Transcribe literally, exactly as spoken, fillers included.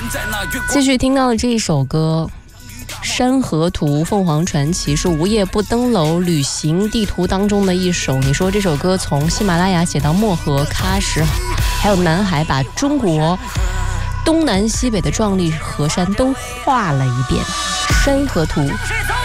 继续听到的这一首歌《山河图》，凤凰传奇是无夜不登楼旅行地图当中的一首。你说这首歌从喜马拉雅写到漠河、喀什，还有南海，把中国东南西北的壮丽河山都画了一遍。山河图。